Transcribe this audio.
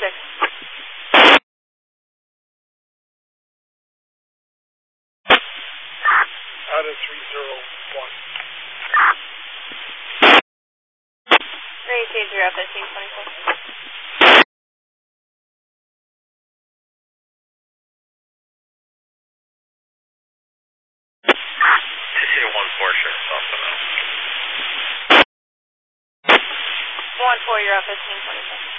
Out of 301. Ready to change your FSC 24. Sure, 1-4, you're up at 1524.